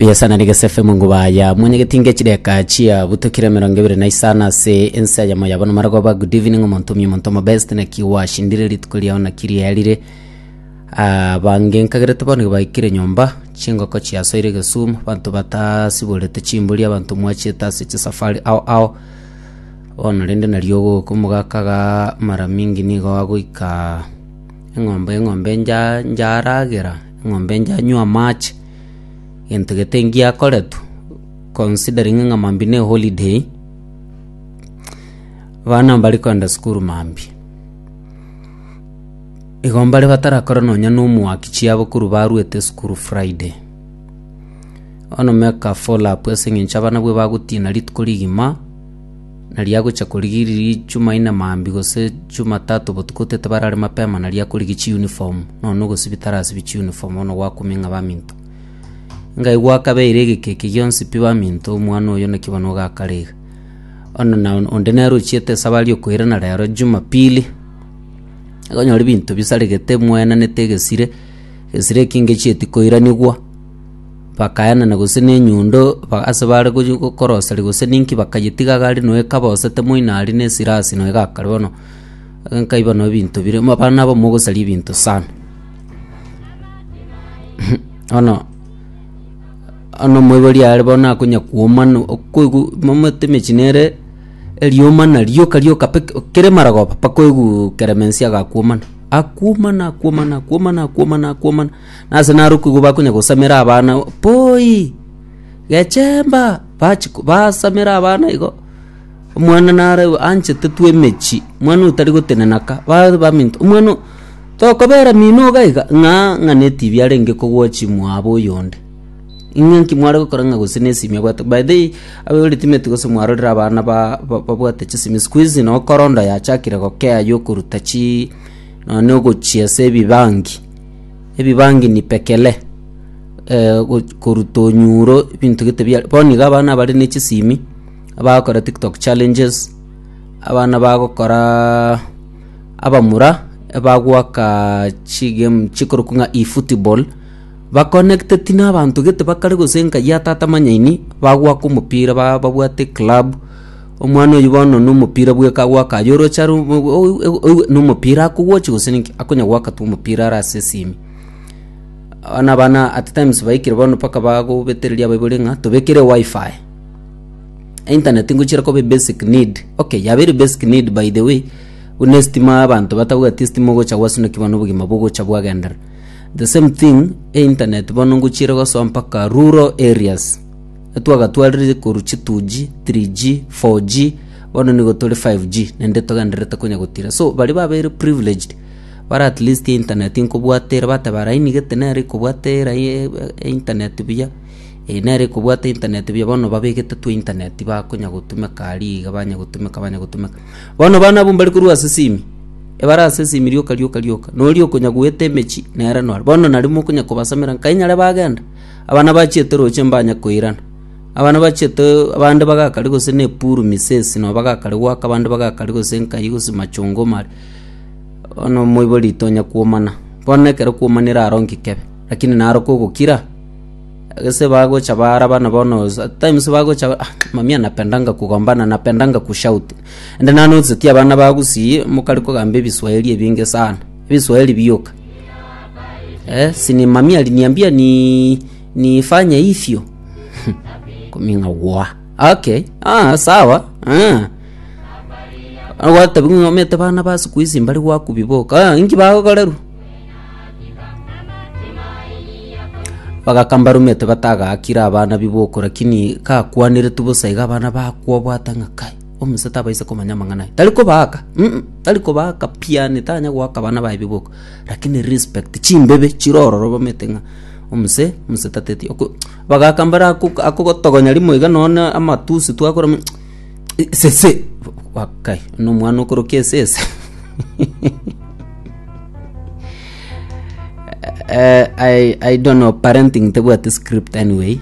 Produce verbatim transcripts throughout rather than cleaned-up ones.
Yasana ni gesefe mungu baya mwenye getinge chideka chia butukire mirongo ibiri na isana se ensa ya moya bano maragoba. Good evening omuntu mi omuntu best na kiwa shindire litukulia ona kiri yalire ah bange nkagerete bano baikire nyomba chingo ko chia soire gesum bantu bata sibolete chimbuli abantu mwacheta se safari au au ona rende na ryogo kumugakaga mara mingi nigo waguika ngombe ngombe nja njaragera ngombe nja nywa match ente getengia koletu considering nga mambine holiday bana mbali kwenda skuru mambi igombale batara korona nya numu akichia bukuru baruete skuru Friday ono meka follow up esingi chabana bwe bagutina litkuligima naliago chakuligiri chuma ina mambi gose chuma tatu botukote tabarare mapema nalia kuligichi uniform no nugo sibitara sibichi uniform ono wakuminga baminto ngai wakabeire gikeke yonsi piba minto mwana oyo nakibano gakarega ono na ondenero chiete sabali okwira na rero Jumapili agonyo libinto bisaregete mwena netegesire esire kinge chieti koira nigwa bakayana na gusene nyundo basabare gukorosa liguse ninki bakayitiga gari noe kabosete muinari ne sirasi noe gakarono nkai bano binto bire mabana bo mugusali binto sana ono ano mwebali aribona kunya kuomana okugu mamete mechinere eliomana lyo kalyo kapeke kere maragopa pakogu keremensia ga kuomana akumana kuomana kuomana kuomana kuomana nase naruku bakunya gusamira abana poi gechemba bachi basamira abana igo mwana nare anche tetwe mechi mwana utari gutenenaka ba baminto mwana tokobera mino gaiga nga ngane T V arenge kogwochi mwabo yonde inyanki mwara gukoranga gusene simya bwata by the abe ultimate gose mwaro rabana ba babwate chisimi squeeze no koronda ya chakira gokea yokurutachi no nego chiese bibangi ebibangi ni pekele eh kurutonyuro bintu gite bya boni gabana bari ne chisimi abakora TikTok challenges abana bagokora abamura abagwaka chigem chikorukunga e-football ba connected tina abantu gete bakare gosenka yatata manyaini bagwa ku mupira babwate club omwana yubono no mupira bwe kagwa kayoro charu no mupira kuwochi gosenki akonya gwaka tu mupira rasesimi ana bana at times baikire bono paka bago beterelia babulenga tobekere wifi internet nguchira ko be basic need. Okay, ya very basic need by the way unestima abantu batabuga testimo go chawasuno kibano bugima bogo chabwa gendera. The same thing internet bono nguchira go so mpaka rural areas atwaga twalire kuruchi two G three G four G bono nigo tole five G nende togandereta kunya gutira so bali ba very privileged bara at least internet inko bwatera batabara ini getenere ko bwatera internet biya enere ko bwate internet biya bono babegete tu internet ba kunya gutume kali gabanya gutume kabanya gutume bono bana bumbali kurwa sisimi ebara sisimi ryo kalyo kalyoka no ryo kunya guete mechi nera no bono narimo kunya kubasamira kainyare bagenda abana bachete roche mbanya koirana abana bachete abande bagakali gose ne puru misesi no bagakali gwaka abande bagakali gose nkai gose machongo mari ono moiboli tonya kuomana bonne kero kuomanira aronki kebe lakini naro ko gukira gese bago chabara bana bono times bago cha ah, mamia napendanga kugombana napendanga kushout ende nano zitia bana bagusi mukaliko gambe biswahili ebinge sana biswahili biyoka eh sini mamia aliniambia ni nifanye hivyo kuminga wa okay ah sawa ah awata bingo mete bana basu kuizi mbali waku biboka ah ingi bago koleru bagakambara umete bataga akira abana biboko lakini ka kwanire tubosaiga abana bakwo bwatanga kai omusata baise komanya mangana taliko baka mm taliko baka pia netanya gwaka abana ba biboko lakini respect chimbebe chirororo bametenga omuse musata teti oko bagakambara ako togonya limo iga nona amatusi twakora sese wakai no mwana okoroke sese Uh, I I don't know parenting the what script anyway.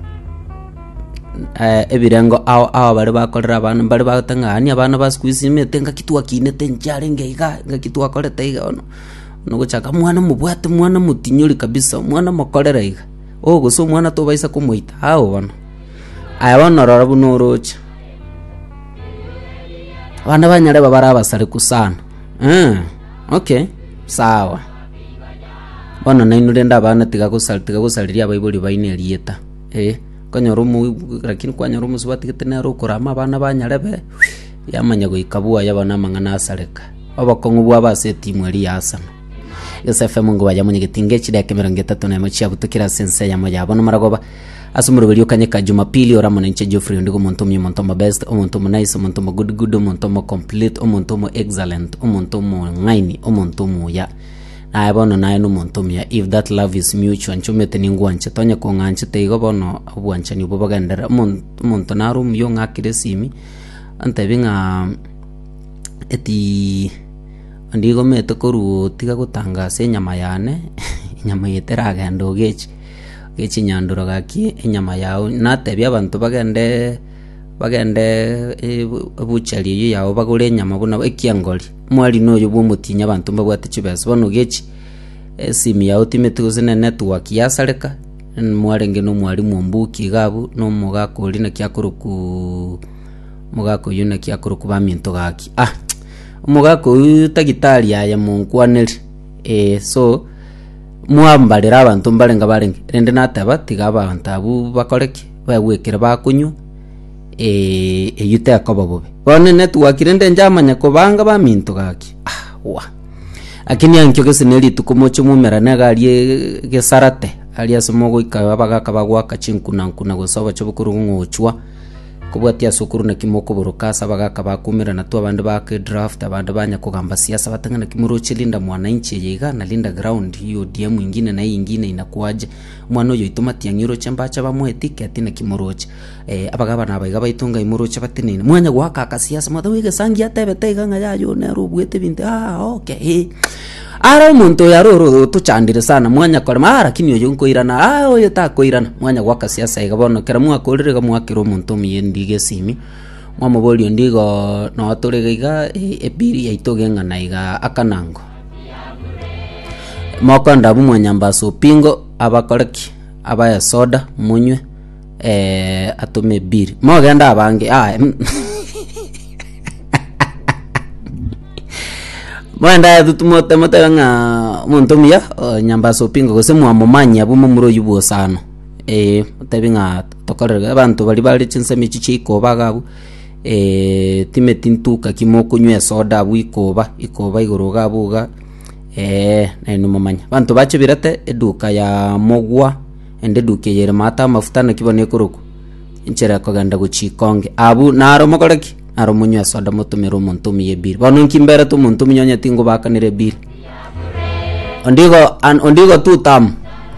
Uh, ebirango aw aw bari bakorera abana bari batanga ani abana baskwisi metenga kitwa kine tenjare ngeiga ngakitu akoreta iga ono no gochaka mwana mubwate mwana mutinyuri kabisa mwana makorera iga o guso mwana to baisa kumuita hao bana aya bana rarabu norocha bana banyare babara basare kusana eh okay sawa bana nainurenda bana tiga gusal tiga gusaliria baibuli baine rieta eh kanyorumu lakini kwanyorumu subatigitene ro kurama bana banyarebe yamanya goikabua yabana mangana asareka abakongu bwa baseti mweri yasana S F M ngo bajamunye gitinge chida kemirongo itatu na mochi abutukira sense ya moja abona maragoba asumuru bili ukanyeka Jumapili oramo na nche Geoffrey ndigo montomo montomo best omontomo nice omontomo good good omontomo complete omontomo excellent omontomo ngaini omontomo ya na abona na eno montomo ya if that love is mutual nchumete ningwanche tonya ko nganche teigo bono abwancha ni bubagandera monto naru myo ngakire simi ante binga eti ndigo mete koru tiga gutangase nyama yane nyama yetera gando gechi gechi nyanduro gaki inyama yawo natebya abantu bagende bagende buchali yawo bagure nyama buna ekiangoli mwali noyo bumutinya abantu mbabwate chibese bono gechi simi yawo timete gusene network yasaleka mwarenge no mwali mumbuki gabu no mugakoli na kyakuruku mugako yuna kyakuruku baminto gaki ah mugako utagitali ya munkwaneri eh so muambalira abantu mbalenga balenge rende nataba tigaba abantu abu bakoreki bagwekera bakunyu eh eyute akobobobe bone network rende njamanya ko banga baminto gaki ah wa akini yankyo geseneri tukomocho mumera nagalie gesarate alia somogo ikaba bagaka bagwaka chinkuna nkuna gosaba cyo bukuru ngochwa kubwatia sukuru na kimoko borokasa bagaka bakumira na tu abandi bake draft abandi banya kugamba siasa batangana kimuroche linda mwananchi yega na linda ground hiyo dia mwingine na nyingine inakuaje mwana yo itomati ngiro chambacha bamwe ticket na kimuroche eh abagaba na abaga baitunga imuroche batinene mwanya gwaka akasiasa mada wige sangi atebe tega ngaya yo ne rubwete binte ah okay ara muntu yaroro tuchandire sana mwanya kora mara kinyo yonko irana ah oyo tako irana mwanya gwaka siasa igabono kera mwakorere ga mwakiro muntu miyendige simi mwamuboli ndigo no atorega ebiri yaitogenga na iga akanango mokanda bu mwanyamba so pingo abakoreki abaya soda munywe eh atume biri mogenda abange ah mwenda tutumote motanga montomia nyamba so pingo gose mwamomanya bu mumuro yubo sano eh tabinga tokorega abantu bali bali chinsemi chichiko bagabu eh timetintuka kimoko nywe soda bu ikoba ikoba igoroga buga eh naino mamanya abantu bache birate eduka ya mogwa ende duke yere mata mafuta na kibone kuruku inchera koganda guchikonge abu naro mokoreki aro munywa soda motumero montumi yebiri bano nkimbera tu montumi nyonya tingo bakanire biri ondigo an ondigo tu tam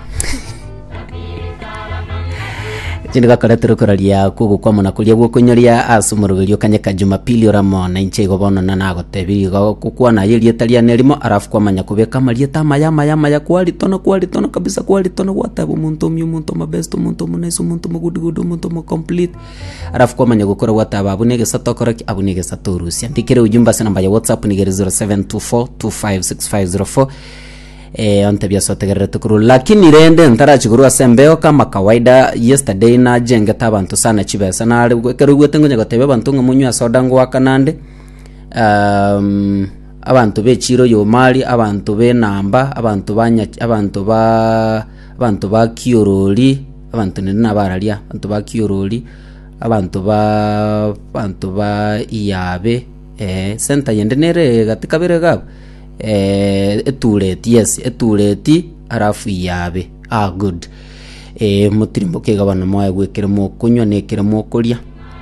jinga karatero koralia kugo kwa mona kulia gwo kunyoria asumurugirio kanyeka Jumapili oramo na inchego bono na nago tebigo kukwa na yeli etalia nerimo arafu kwa manya kubeka malieta maya maya maya kwali tono kwali tono kabisa kwali tono watabu muntu myu muntu mabesto muntu muneso muntu mugudu gudu muntu mo complete arafu kwa manya gukora watabu abunege satokora abunege satorusi andikere ujumba sana mbaya WhatsApp ni zero seven two four two five six five zero four eh ontabia sotegerere tukuru lakini rende ntara chiguru asembeo kama kawaida yesterday na jenga tabantu sana chibesa na keru gwetengo nyagotebe bantu ngomunywa soda ngo wakanande um abantu be chiro yo mali abantu be namba abantu banya abantu ba abantu ba kioroli abantu nina baralia abantu ba kioroli abantu ba abantu ba iyabe eh senta yendenere gatika berega eh etuleti yes etuleti arafu yabe ah good eh mutirimbo kegabana moya gwekere mo kunywa nekere mo kulia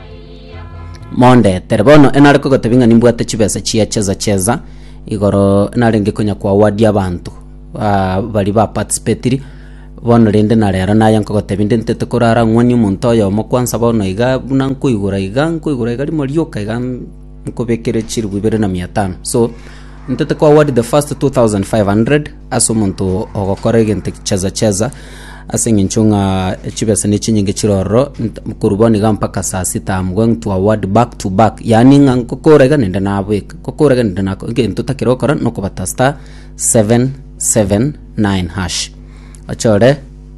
monde terebono enariko gotebinga nimbwate chibesa chia cheza cheza igoro narenge kunya kwa wadi abantu bali ba participate bono rende narera naya nkogotebinde ntete kurara ngwani umuntu oyo mo kwanza bono iga bunankuyigura iga nkuyigura iga limo lyoka iga nkobekere chirwe ibere na mia tano so ntete kwa award the first two thousand five hundred aso muntu ogokorege nte cheza cheza asengi nchunga chibesa ni chinyinge chiroro kuruboni ga mpaka saa sita I'm going to award back to back yani ngankokorega nenda nabwe kokorega nenda nako ngento takiro kora noko batasta seven seven nine hash achore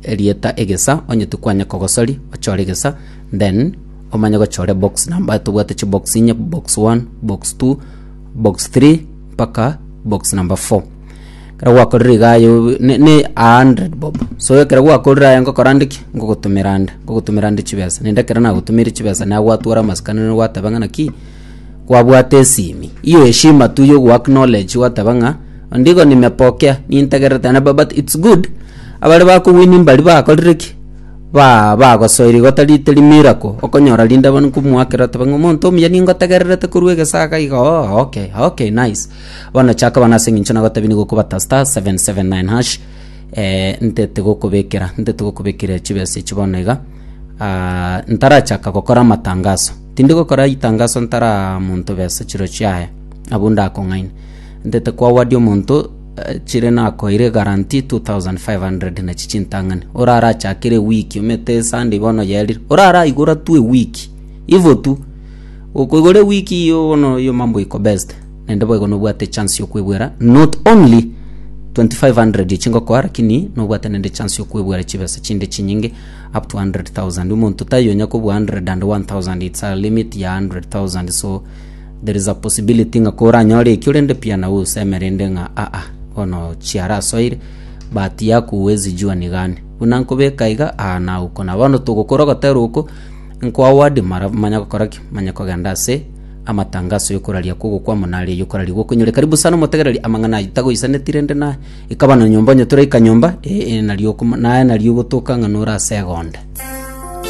erieta egesa onye tukwanya kogosori ochore egesa then omanya gochore box number tubwate chi box inye box one box two box three paka box number four kara wakorire gayo ne, ne one hundred bob so kara wakorira yango korandiki ngogutumirande ngogutumirande chibesa nende kara na gutumira chibesa na gwatwara maskana watabanga ki kwabwate simi iyo heshima tu yo acknowledge watabanga ndigo nimepokea nintegereta na but it's good abali bako winning bali bakorire ki ba ba gosoiri gotari teri miracle okonyora linda banu kumwakira tabango monto mya ningo tegererete kurwege saka igo oh, okay okay nice bana chaka bana singinchana gotabini gukubata star seven seven nine hash eh ntete gukubekera ntete gukubekira chibese chibonega ah ntara chaka gukora matangazo tindi gukora itangazo ntara muntu bese chiro chaye abunda akongaine ntete kwa wadio muntu chire na koire guarantee two thousand five hundred na chichintangani orara chakire wiki umete Sunday bono yeli orara igura tu wiki hivyo tu ukogore wiki yo no yo mambo iko best nende boy gono bwate chance yo kwebwera not only twenty-five hundred chingo kwa lakini no bwate nende chance yo kwebwera chibesa chinde chinyinge up to one hundred thousand umuntu tayonya ko one hundred and one thousand it's a limit ya one hundred thousand so there is a possibility nga kora nyore kyurende pia na usemerende nga a a ono chiara soire bati yako uwezi jua ni gani unankobeka iga ana uko na bano tugukora gatero uko nko award mara manya koraki manya koganda se amatangaso yokoralia kugo kwa monali yokorali goko nyore karibu sana motegerali amangana itago isane tirende na ikabana nyomba nyotura ikanyomba e, e naliyo na naliyo gotoka nganora segonda